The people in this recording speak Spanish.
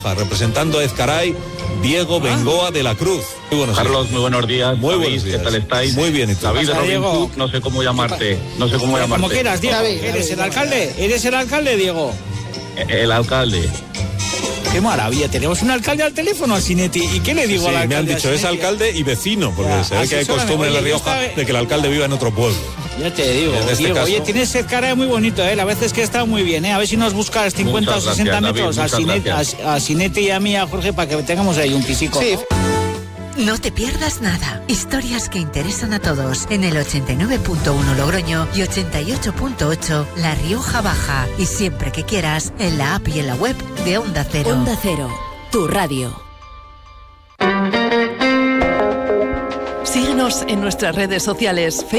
Representando a Ezcaray, Diego Bengoa de la Cruz. Muy buenos Carlos, muy buenos días. Muy buenos días. ¿Qué tal estáis? Muy bien, ¿y tú? David de Robin Diego? Hood, no sé cómo llamarte. Como quieras, Diego. ¿Eres el alcalde? ¿Eres el alcalde, Diego? El alcalde. Qué maravilla, tenemos un alcalde al teléfono, Sinetti. ¿Y qué le digo al alcalde? Me han dicho, es alcalde y vecino, porque se ve que hay costumbre en La Rioja de que el alcalde viva en otro pueblo. Ya te digo, Diego, oye, tienes cara muy bonito, la verdad es que está muy bien, A ver si nos buscas 50 o 60 metros a Sinetti y a mí, a Jorge, para que tengamos ahí un pisico. Sí. No te pierdas nada. Historias que interesan a todos en el 89.1 Logroño y 88.8 La Rioja Baja. Y siempre que quieras, en la app y en la web de Onda Cero. Onda Cero, tu radio. Síguenos en nuestras redes sociales, Facebook.